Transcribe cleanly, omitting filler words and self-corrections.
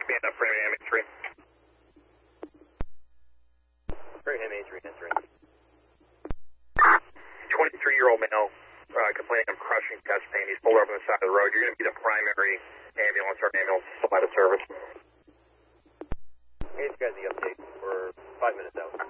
Command up, Framingham 83. Framingham 83, answering. 23-year-old male complaining of crushing chest pain. He's pulled over on the side of the road. You're going to be the primary ambulance or ambulance still out of service. Hey, you guys, the update. We're 5 minutes out.